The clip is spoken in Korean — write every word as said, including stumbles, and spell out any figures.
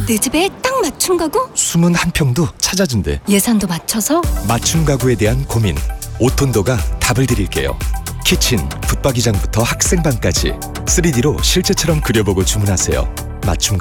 내 집에 딱 맞춤 가구? 숨은 한 평도 찾아준대. 예산도 맞춰서? 맞춤 가구에 대한 고민, 오톤도가 답을 드릴게요. 키친, 붙박이장부터 학생방까지 쓰리디로 실제처럼 그려보고 주문하세요. 맞춤